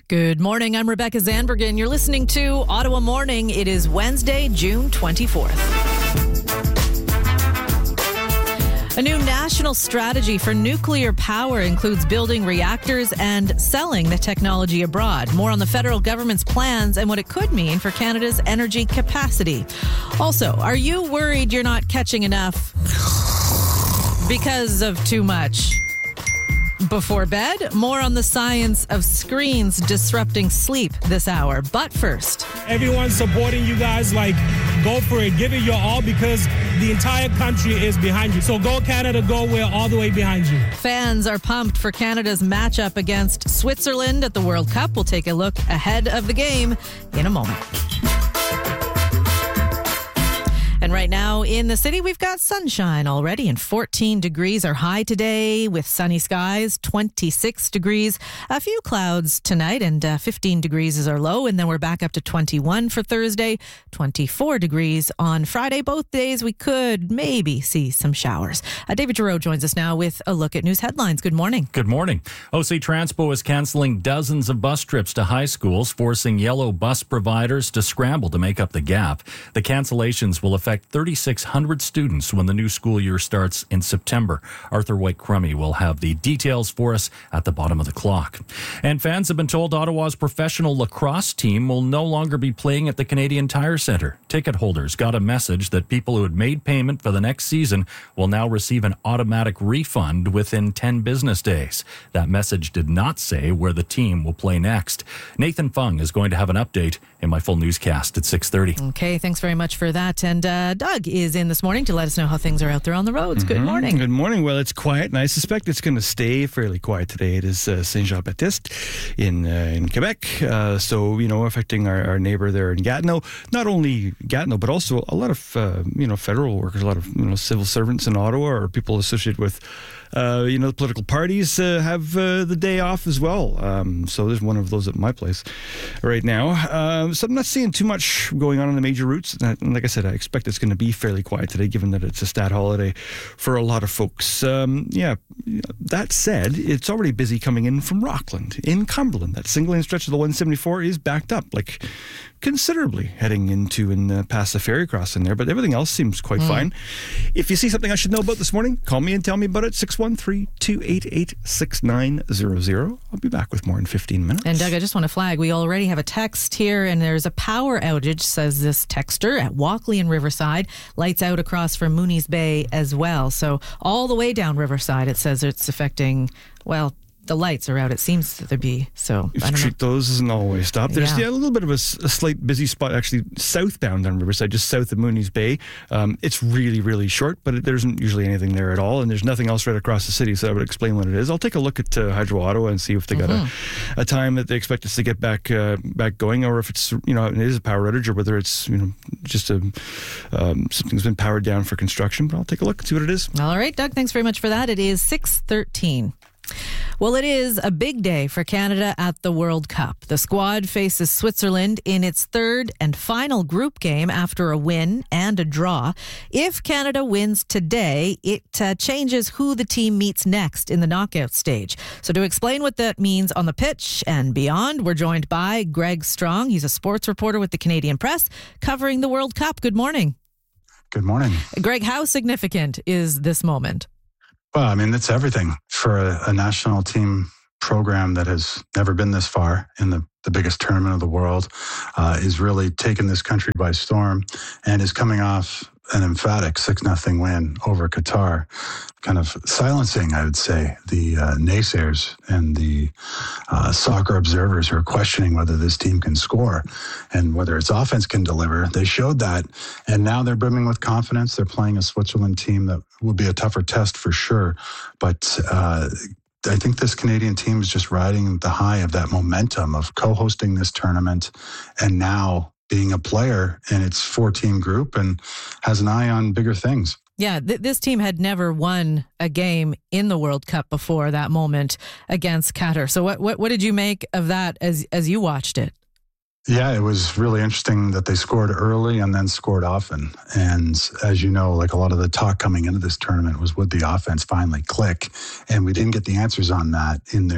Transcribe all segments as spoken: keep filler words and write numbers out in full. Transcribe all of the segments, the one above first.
Good morning. I'm Rebecca Zandbergen. You're listening to Ottawa Morning. It is Wednesday, June twenty-fourth. A new national strategy for nuclear power includes building reactors and selling the technology abroad. More on the federal government's plans and what it could mean for Canada's energy capacity. Also, are you worried you're not catching enough because of too much before bed? More on the science of screens disrupting sleep this hour. But first, everyone's supporting you guys. Like, go for it. Give it your all because the entire country is behind you. So go Canada, go. We're all the way behind you. Fans are pumped for Canada's matchup against Switzerland at the World Cup. We'll take a look ahead of the game in a moment. And right now in the city, we've got sunshine already, and fourteen degrees are high today with sunny skies, twenty-six degrees, a few clouds tonight, and uh, fifteen degrees is our low. And then we're back up to twenty-one for Thursday, twenty-four degrees on Friday. Both days we could maybe see some showers. Uh, David Giroux joins us now with a look at news headlines. Good morning. Good morning. O C Transpo is cancelling dozens of bus trips to high schools, forcing yellow bus providers to scramble to make up the gap. The cancellations will affect thirty-six hundred students when the new school year starts in September. Arthur White-Crummy will have the details for us at the bottom of the clock. And fans have been told Ottawa's professional lacrosse team will no longer be playing at the Canadian Tire Centre. Ticket holders got a message that people who had made payment for the next season will now receive an automatic refund within ten business days. That message did not say where the team will play next. Nathan Fung is going to have an update in my full newscast at six thirty. Okay, thanks very much for that. And uh, Doug is in this morning to let us know how things are out there on the roads. Mm-hmm. Good morning. Good morning. Well, it's quiet, and I suspect it's going to stay fairly quiet today. It is uh, Saint Jean Baptiste in uh, in Quebec, uh, so you know, affecting our, our neighbor there in Gatineau. Not only Gatineau, but also a lot of uh, you know federal workers, a lot of you know civil servants in Ottawa, or people associated with uh, you know the political parties uh, have uh, the day off as well. Um, so there's one of those at my place right now. Uh, so I'm not seeing too much going on in the major routes. And like I said, I expect it's going to be fairly quiet today, given that it's a stat holiday for a lot of folks. Um, yeah, that said, it's already busy coming in from Rockland in Cumberland. That single lane stretch of the one seventy-four is backed up, like considerably, heading into and uh, past the ferry crossing there. But everything else seems quite mm. fine. If you see something I should know about this morning, call me and tell me about it. six one three, two eight eight, six nine zero zero. I'll be back with more in fifteen minutes. And Doug, I just want to flag, we already have a text here, and there's a power outage, says this texter, at Walkley and Riverside. Lights out across from Mooney's Bay as well. So all the way down Riverside, it says it's affecting, well, the lights are out, it seems to be. So if I you don't treat know. those as an always stop. There's Yeah. yeah, a little bit of a, s- a slight busy spot actually southbound on Riverside, just south of Mooney's Bay. Um, it's really, really short, but it, there isn't usually anything there at all, and there's nothing else right across the city, so I would explain what it is. I'll take a look at uh, Hydro Ottawa and see if they got mm-hmm. a, a time that they expect us to get back uh, back going, or if it's, you know, it is a power outage, or whether it's, you know, just a um, something's been powered down for construction. But I'll take a look and see what it is. All right, Doug, thanks very much for that. It is six thirteen. Well, it is a big day for Canada at the World Cup. The squad faces Switzerland in its third and final group game after a win and a draw. If Canada wins today, it uh, changes who the team meets next in the knockout stage. So to explain what that means on the pitch and beyond, we're joined by Greg Strong. He's a sports reporter with the Canadian Press covering the World Cup. Good morning. Good morning. Greg, how significant is this moment? Well, I mean, it's everything for a, a national team program that has never been this far in the, the biggest tournament of the world, uh, is really taking this country by storm and is coming off an emphatic six nothing win over Qatar, kind of silencing, I would say, the uh, naysayers and the uh, soccer observers who are questioning whether this team can score and whether its offense can deliver. They showed that, and now they're brimming with confidence. They're playing a Switzerland team that will be a tougher test for sure, but uh, I think this Canadian team is just riding the high of that momentum of co-hosting this tournament and now being a player in its four-team group and has an eye on bigger things. Yeah, th- this team had never won a game in the World Cup before that moment against Qatar. So what, what, what did you make of that as as you watched it? Yeah, it was really interesting that they scored early and then scored often. And as you know, like a lot of the talk coming into this tournament was, would the offense finally click? And we didn't get the answers on that in their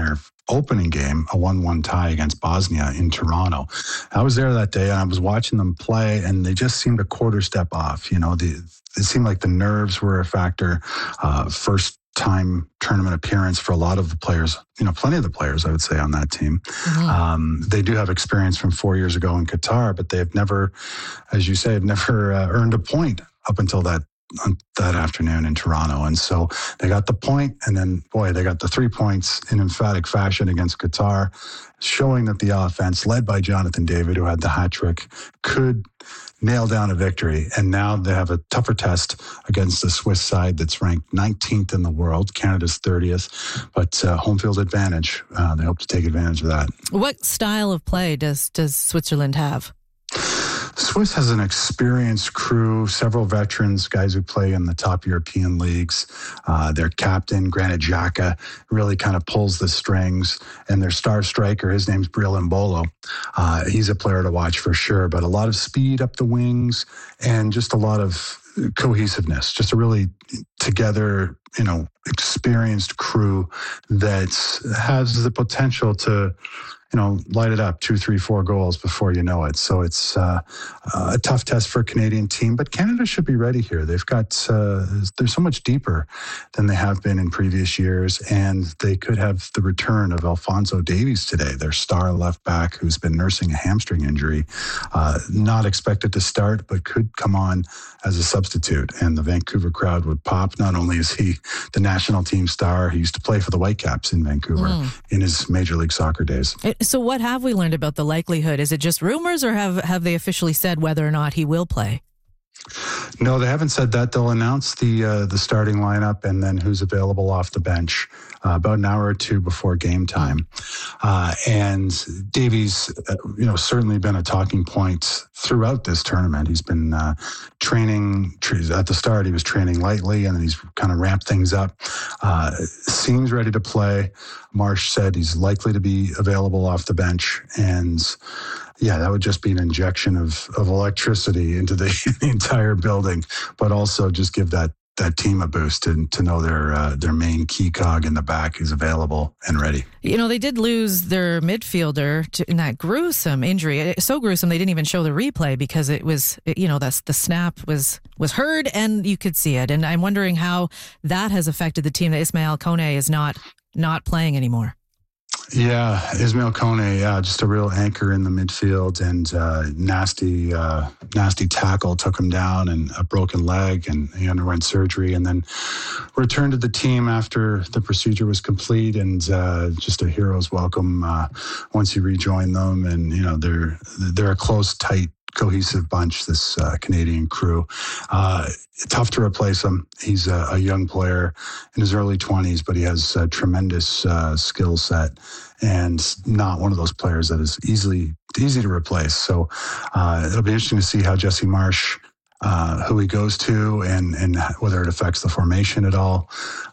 opening game, a one one tie against Bosnia in Toronto. I was there that day and I was watching them play, and they just seemed a quarter step off. You know, the, it seemed like the nerves were a factor. Uh, first time tournament appearance for a lot of the players, you know, plenty of the players, I would say, on that team. Mm-hmm. Um, they do have experience from four years ago in Qatar, but they've never, as you say, have never uh, earned a point up until that on that afternoon in Toronto. And so they got the point, and then, boy, they got the three points in emphatic fashion against Qatar, showing that the offense, led by Jonathan David, who had the hat trick, could nail down a victory. And now they have a tougher test against the Swiss side that's ranked nineteenth in the world, Canada's thirtieth, but uh, home field advantage. Uh, they hope to take advantage of that. What style of play does, does Switzerland have? Swiss has an experienced crew, several veterans, guys who play in the top European leagues. Uh, their captain, Granit Xhaka, really kind of pulls the strings. And their star striker, his name's Breel Mbolo. Uh, he's a player to watch for sure, but a lot of speed up the wings and just a lot of cohesiveness, just a really together, you know, experienced crew that has the potential to, you know, light it up, two, three, four goals before you know it. So it's uh, a tough test for a Canadian team, but Canada should be ready here. They've got, uh, they're so much deeper than they have been in previous years, and they could have the return of Alphonso Davies today, their star left back who's been nursing a hamstring injury, uh, not expected to start, but could come on as a substitute. And the Vancouver crowd would pop. Not only is he the national team star, he used to play for the Whitecaps in Vancouver mm. in his Major League Soccer days. It, So what have we learned about the likelihood? Is it just rumors, or have, have they officially said whether or not he will play? No, they haven't said that. They'll announce the uh, the starting lineup and then who's available off the bench uh, about an hour or two before game time. Uh, and Davies, uh, you know, certainly been a talking point throughout this tournament. He's been uh, training at the start. He was training lightly, and then he's kind of ramped things up. Uh, seems ready to play. Marsh said he's likely to be available off the bench, and yeah, that would just be an injection of, of electricity into the, the entire building, but also just give that, that team a boost and to know their uh, their main key cog in the back is available and ready. You know, they did lose their midfielder to, in that gruesome injury. It's so gruesome they didn't even show the replay because it was, you know, that's the snap was was heard and you could see it. And I'm wondering how that has affected the team that Ismail Kone is not not playing anymore. Yeah, Ismail Kone, yeah, just a real anchor in the midfield, and uh, nasty, uh, nasty tackle took him down, and a broken leg, and he underwent surgery, and then returned to the team after the procedure was complete, and uh, just a hero's welcome uh, once he rejoined them, and you know they're they're a close, tight, cohesive bunch, this uh, Canadian crew. Uh, tough to replace him. He's a, a young player in his early twenties, but he has a tremendous uh, skill set and not one of those players that is easily easy to replace. So uh, it'll be interesting to see how Jesse Marsh, uh, who he goes to, and and whether it affects the formation at all.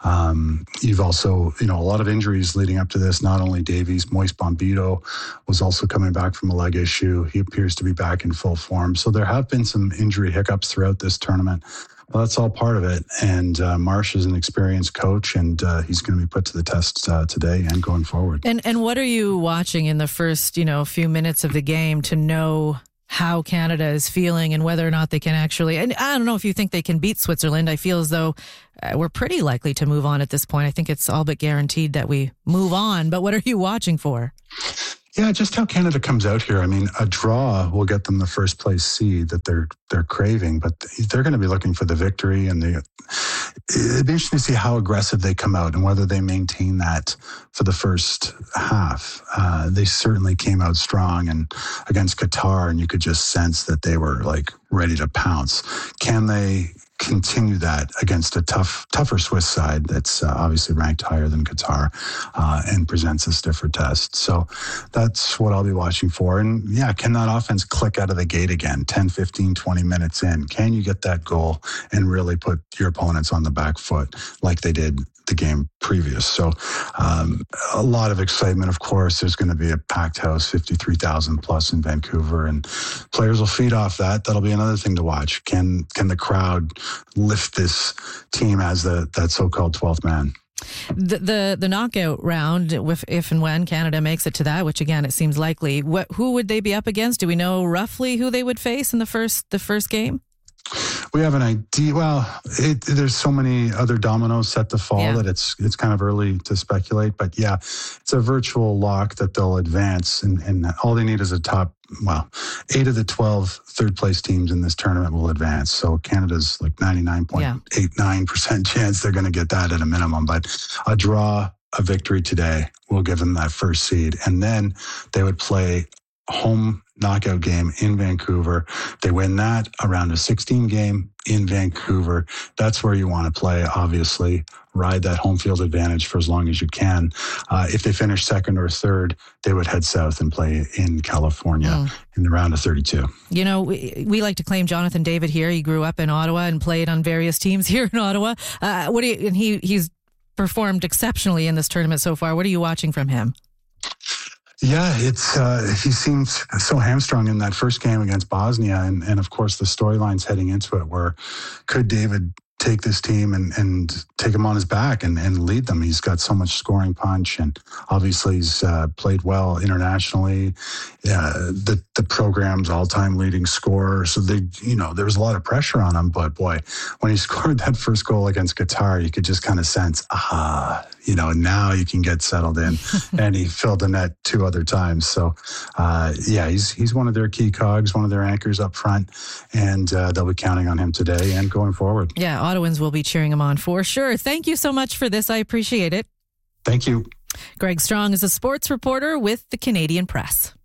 Um, you've also, you know, a lot of injuries leading up to this. Not only Davies, Moise Bombito was also coming back from a leg issue. He appears to be back in full form. So there have been some injury hiccups throughout this tournament. Well, that's all part of it. And uh, Marsh is an experienced coach, and uh, he's going to be put to the test uh, today and going forward. And and what are you watching in the first, you know, few minutes of the game to know how Canada is feeling and whether or not they can actually, and I don't know if you think they can beat Switzerland. I feel as though uh, we're pretty likely to move on at this point. I think it's all but guaranteed that we move on. But what are you watching for? Yeah, just how Canada comes out here. I mean, a draw will get them the first place seed that they're they're craving, but they're going to be looking for the victory, and they, it'd be interesting to see how aggressive they come out and whether they maintain that for the first half. Uh, they certainly came out strong and against Qatar, and you could just sense that they were like ready to pounce. Can they continue that against a tough, tougher Swiss side that's uh, obviously ranked higher than Qatar uh, and presents a stiffer test? So that's what I'll be watching for. And yeah, can that offense click out of the gate again, ten, fifteen, twenty minutes in? Can you get that goal and really put your opponents on the back foot like they did the game previous? So um, a lot of excitement, of course. There's going to be a packed house, fifty-three thousand plus in Vancouver, and players will feed off that. That'll be another thing to watch. Can can the crowd lift this team as the that so-called twelfth man? The, the the knockout round, if, if and when Canada makes it to that, which again it seems likely, what who would they be up against? Do we know roughly who they would face in the first the first game? We have an idea. Well, it, there's so many other dominoes set to fall yeah. that it's it's kind of early to speculate. But yeah, it's a virtual lock that they'll advance, and, and all they need is a top. Well, eight of the twelve third place teams in this tournament will advance. So Canada's like ninety-nine point eight nine percent chance they're going to get that at a minimum. But a draw, a victory today will give them that first seed, and then they would play home knockout game in Vancouver. They win that, around a sixteen game in Vancouver. That's where you want to play, obviously. Ride that home field advantage for as long as you can. Uh, if they finish second or third, they would head south and play in California mm. in the round of thirty-two. You know, we, we like to claim Jonathan David here. He grew up in Ottawa and played on various teams here in Ottawa. Uh, what do you, and he he's performed exceptionally in this tournament so far. What are you watching from him? Yeah, it's uh, he seems so hamstrung in that first game against Bosnia. And, and of course, the storylines heading into it were, could David take this team and, and take them on his back and, and lead them? He's got so much scoring punch, and obviously he's uh, played well internationally. Uh, the the program's all-time leading scorer. So, they, you know, there was a lot of pressure on him. But, boy, when he scored that first goal against Qatar, you could just kind of sense, ah, you know, now you can get settled in. And he filled the net two other times. So, uh, yeah, he's he's one of their key cogs, one of their anchors up front, and uh, they'll be counting on him today and going forward. Yeah, Ottawans will be cheering him on for sure. Thank you so much for this. I appreciate it. Thank you. Greg Strong is a sports reporter with the Canadian Press.